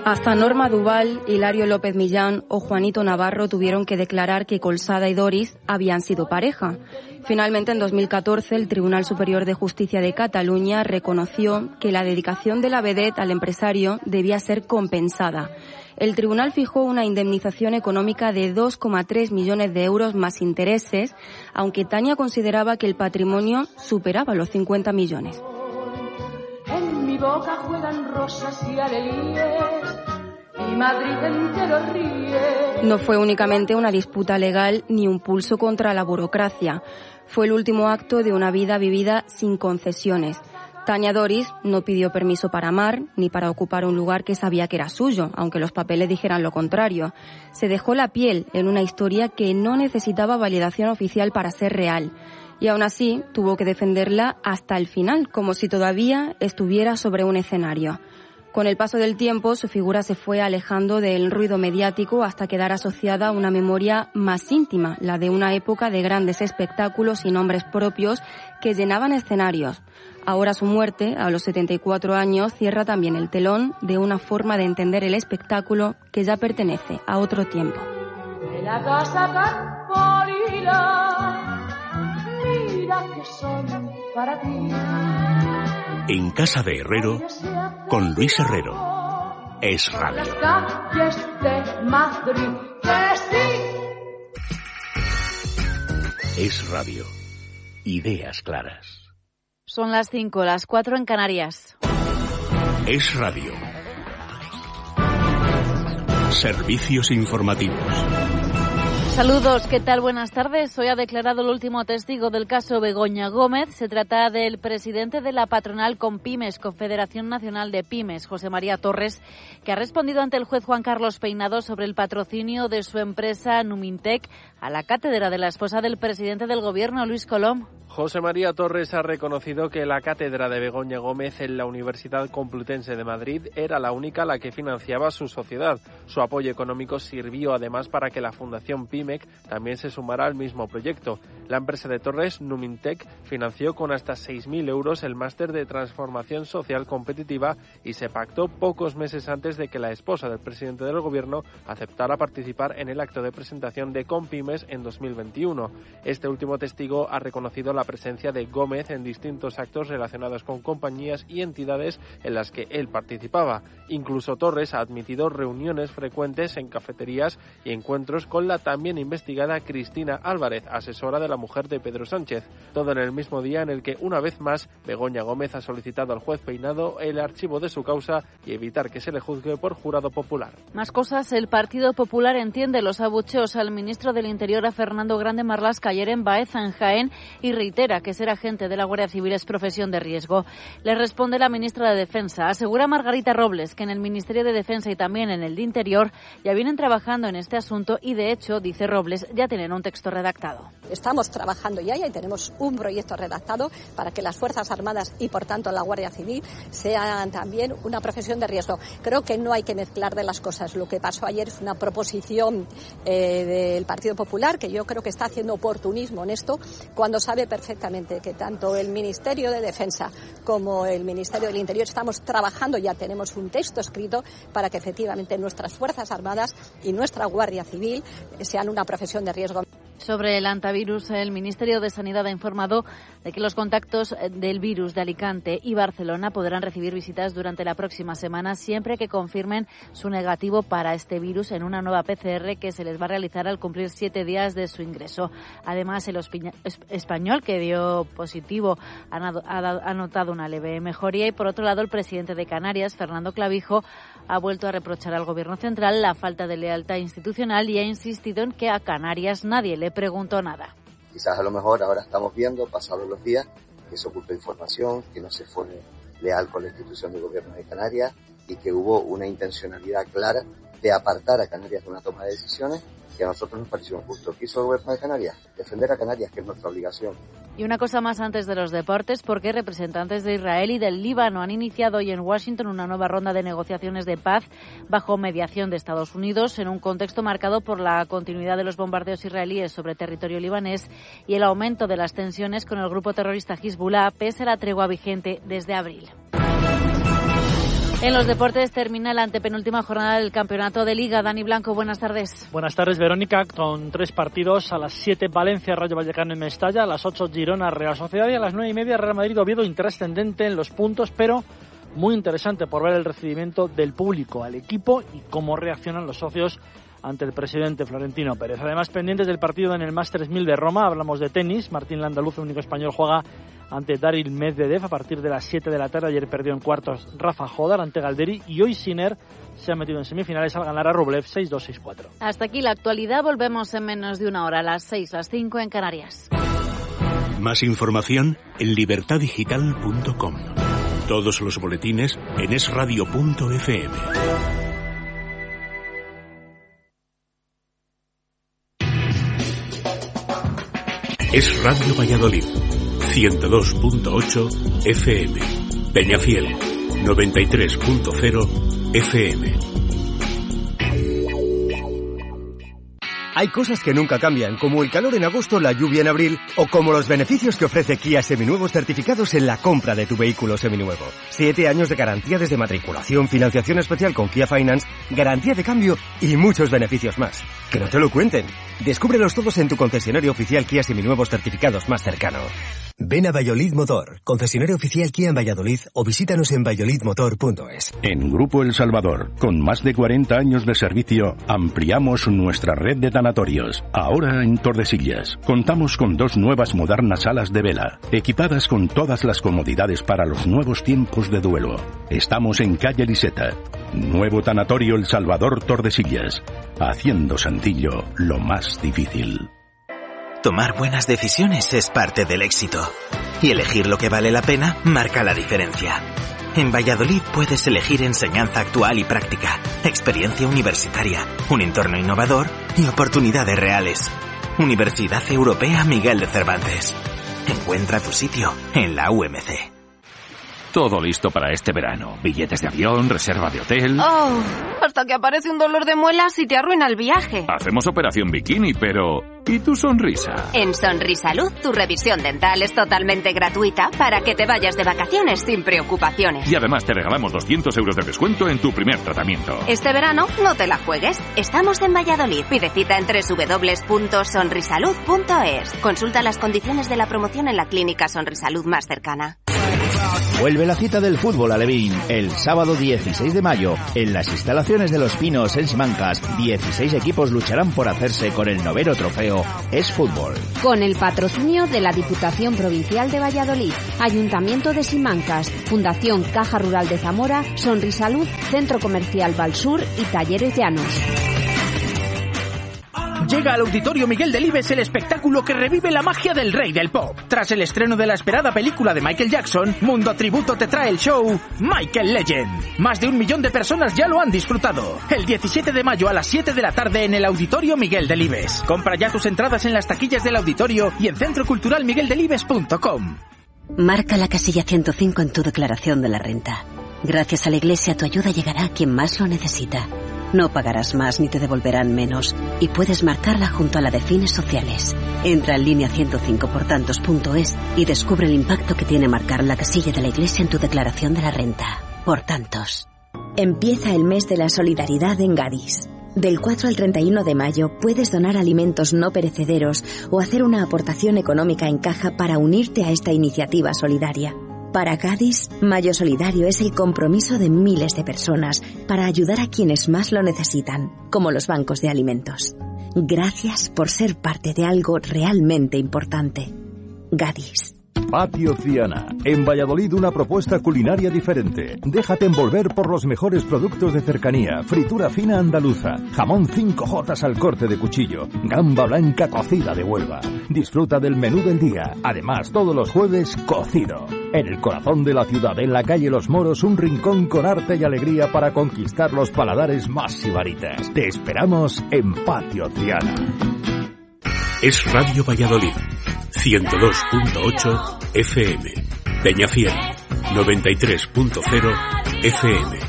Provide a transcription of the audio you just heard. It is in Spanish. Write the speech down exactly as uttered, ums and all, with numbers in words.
Hasta Norma Duval, Hilario López Millán o Juanito Navarro tuvieron que declarar que Colsada y Doris habían sido pareja. Finalmente, en dos mil catorce, el Tribunal Superior de Justicia de Cataluña reconoció que la dedicación de la vedette al empresario debía ser compensada. El tribunal fijó una indemnización económica de dos coma tres millones de euros más intereses, aunque Tania consideraba que el patrimonio superaba los cincuenta millones. En mi boca juegan rosas y alelíes, y Madrid entero ríe. No fue únicamente una disputa legal ni un pulso contra la burocracia. Fue el último acto de una vida vivida sin concesiones. Tania Doris no pidió permiso para amar ni para ocupar un lugar que sabía que era suyo, aunque los papeles dijeran lo contrario. Se dejó la piel en una historia que no necesitaba validación oficial para ser real. Y aún así tuvo que defenderla hasta el final, como si todavía estuviera sobre un escenario. Con el paso del tiempo, su figura se fue alejando del ruido mediático hasta quedar asociada a una memoria más íntima, la de una época de grandes espectáculos y nombres propios que llenaban escenarios. Ahora su muerte, a los setenta y cuatro años, cierra también el telón de una forma de entender el espectáculo que ya pertenece a otro tiempo. De la casa Carpolina, mira que son para ti. En casa de Herrero, con Luis Herrero. Es Radio. Las calles de Madrid, que sí. Es Radio. Ideas claras. Son las cinco, las cuatro en Canarias. Es Radio. Servicios informativos. Saludos, ¿qué tal? Buenas tardes. Hoy ha declarado el último testigo del caso Begoña Gómez. Se trata del presidente de la patronal Compymes, Confederación Nacional de Pymes, José María Torres, que ha respondido ante el juez Juan Carlos Peinado sobre el patrocinio de su empresa Numintec a la cátedra de la esposa del presidente del gobierno, Luis Colom. José María Torres ha reconocido que la cátedra de Begoña Gómez en la Universidad Complutense de Madrid era la única a la que financiaba su sociedad. Su apoyo económico sirvió además para que la Fundación Pimec también se sumara al mismo proyecto. La empresa de Torres, Numintec, financió con hasta seis mil euros el máster de transformación social competitiva y se pactó pocos meses antes de que la esposa del presidente del gobierno aceptara participar en el acto de presentación de Compymes en dos mil veintiuno. Este último testigo ha reconocido la presencia de Gómez en distintos actos relacionados con compañías y entidades en las que él participaba. Incluso Torres ha admitido reuniones frecuentes en cafeterías y encuentros con la también investigada Cristina Álvarez, asesora de la mujer de Pedro Sánchez. Todo en el mismo día en el que, una vez más, Begoña Gómez ha solicitado al juez Peinado el archivo de su causa y evitar que se le juzgue por jurado popular. Más cosas. El Partido Popular entiende los abucheos al ministro del Interior, a Fernando Grande Marlaska, ayer en Baeza, en Jaén, y reitera que ser agente de la Guardia Civil es profesión de riesgo. Le responde la ministra de Defensa. Asegura Margarita Robles que en el Ministerio de Defensa y también en el de Interior ya vienen trabajando en este asunto y, de hecho, dice Robles, ya tienen un texto redactado. Estamos trabajando ya y tenemos un proyecto redactado para que las Fuerzas Armadas y, por tanto, la Guardia Civil sean también una profesión de riesgo. Creo que no hay que mezclar de las cosas. Lo que pasó ayer es una proposición eh, del Partido Popular, que yo creo que está haciendo oportunismo en esto, cuando sabe perfectamente que tanto el Ministerio de Defensa como el Ministerio del Interior estamos trabajando, ya tenemos un texto escrito para que efectivamente nuestras Fuerzas Armadas y nuestra Guardia Civil sean una profesión de riesgo. Sobre el antivirus, el Ministerio de Sanidad ha informado de que los contactos del virus de Alicante y Barcelona podrán recibir visitas durante la próxima semana siempre que confirmen su negativo para este virus en una nueva P C R que se les va a realizar al cumplir siete días de su ingreso. Además, el español que dio positivo ha notado una leve mejoría y, por otro lado, el presidente de Canarias, Fernando Clavijo, ha vuelto a reprochar al Gobierno central la falta de lealtad institucional y ha insistido en que a Canarias nadie le preguntó nada. Quizás a lo mejor ahora estamos viendo, pasados los días, que se ocultó información, que no se fue leal con la institución del Gobierno de Canarias y que hubo una intencionalidad clara de apartar a Canarias de una toma de decisiones que a nosotros nos pareció justo. ¿Qué hizo el Gobierno de Canarias? Defender a Canarias, que es nuestra obligación. Y una cosa más antes de los deportes, porque representantes de Israel y del Líbano han iniciado hoy en Washington una nueva ronda de negociaciones de paz bajo mediación de Estados Unidos, en un contexto marcado por la continuidad de los bombardeos israelíes sobre territorio libanés y el aumento de las tensiones con el grupo terrorista Hezbollah, pese a la tregua vigente desde abril. En los deportes termina la antepenúltima jornada del campeonato de Liga. Dani Blanco, buenas tardes. Buenas tardes, Verónica, con tres partidos. A las siete Valencia, Rayo Vallecano y Mestalla, a las ocho Girona, Real Sociedad y a las nueve y media Real Madrid, Oviedo. Intrascendente en los puntos, pero muy interesante por ver el recibimiento del público al equipo y cómo reaccionan los socios ante el presidente Florentino Pérez. Además, pendientes del partido en el Masters mil de Roma, hablamos de tenis. Martín Landaluz, el único español, juega ante Daryl Medvedev a partir de las siete de la tarde. Ayer perdió en cuartos Rafa Jodar ante Galderi y hoy Sinner se ha metido en semifinales al ganar a Rublev seis dos seis cuatro. Hasta aquí la actualidad. Volvemos en menos de una hora, a las seis, las cinco en Canarias. Más información en libertad digital punto com. Todos los boletines en es radio punto efe eme. Es Radio Valladolid, ciento dos punto ocho efe eme. Peñafiel, noventa y tres punto cero efe eme. Hay cosas que nunca cambian, como el calor en agosto, la lluvia en abril, o como los beneficios que ofrece Kia Seminuevos certificados en la compra de tu vehículo seminuevo. Siete años de garantía desde matriculación, financiación especial con Kia Finance, garantía de cambio y muchos beneficios más. Que no te lo cuenten. Descúbrelos todos en tu concesionario oficial Kia Seminuevos certificados más cercano. Ven a Valladolid Motor, concesionario oficial Kia en Valladolid, o visítanos en valladolid motor punto es. En Grupo El Salvador, con más de cuarenta años de servicio, ampliamos nuestra red de tanatorios. Ahora en Tordesillas, contamos con dos nuevas modernas salas de vela, equipadas con todas las comodidades para los nuevos tiempos de duelo. Estamos en calle Liseta. Nuevo tanatorio El Salvador Tordesillas, haciendo sencillo lo más difícil. Tomar buenas decisiones es parte del éxito. Y elegir lo que vale la pena marca la diferencia. En Valladolid puedes elegir enseñanza actual y práctica, experiencia universitaria, un entorno innovador y oportunidades reales. Universidad Europea Miguel de Cervantes. Encuentra tu sitio en la U M C. Todo listo para este verano. Billetes de avión, reserva de hotel... Oh, hasta que aparece un dolor de muelas y te arruina el viaje. Hacemos operación bikini, pero... ¿y tu sonrisa? En Sonrisalud, tu revisión dental es totalmente gratuita para que te vayas de vacaciones sin preocupaciones. Y además te regalamos doscientos euros de descuento en tu primer tratamiento. Este verano no te la juegues. Estamos en Valladolid. Pide cita en doble u doble u doble u punto sonrisalud punto es. Consulta las condiciones de la promoción en la clínica Sonrisalud más cercana. Vuelve la cita del fútbol alevín el sábado dieciséis de mayo en las instalaciones de Los Pinos en Simancas. dieciséis equipos lucharán por hacerse con el noveno trofeo Es Fútbol. Con el patrocinio de la Diputación Provincial de Valladolid, Ayuntamiento de Simancas, Fundación Caja Rural de Zamora, Sonrisalud, Centro Comercial Valsur y Talleres Llanos. Llega al Auditorio Miguel Delibes el espectáculo que revive la magia del rey del pop. Tras el estreno de la esperada película de Michael Jackson, Mundo Tributo te trae el show Michael Legend. Más de un millón de personas ya lo han disfrutado. El diecisiete de mayo a las siete de la tarde en el Auditorio Miguel Delibes. Compra ya tus entradas en las taquillas del auditorio y en centro cultural miguel delibes punto com. Marca la casilla ciento cinco en tu declaración de la renta. Gracias a la Iglesia tu ayuda llegará a quien más lo necesita. No pagarás más ni te devolverán menos y puedes marcarla junto a la de fines sociales. Entra en línea ciento cinco por tantos punto es y descubre el impacto que tiene marcar la casilla de la Iglesia en tu declaración de la renta. Por tantos. Empieza el mes de la solidaridad en Gadis. Del cuatro al treinta y uno de mayo puedes donar alimentos no perecederos o hacer una aportación económica en caja para unirte a esta iniciativa solidaria. Para Gadis, Mayo Solidario es el compromiso de miles de personas para ayudar a quienes más lo necesitan, como los bancos de alimentos. Gracias por ser parte de algo realmente importante. Gadis. Patio Ciana. En Valladolid una propuesta culinaria diferente. Déjate envolver por los mejores productos de cercanía. Fritura fina andaluza. Jamón cinco jotas al corte de cuchillo. Gamba blanca cocida de Huelva. Disfruta del menú del día. Además, todos los jueves, cocido. En el corazón de la ciudad, en la calle Los Moros, un rincón con arte y alegría para conquistar los paladares más sibaritas. Te esperamos en Patio Ciana. Es Radio Valladolid, ciento dos punto ocho efe eme. Peñafiel, noventa y tres punto cero efe eme.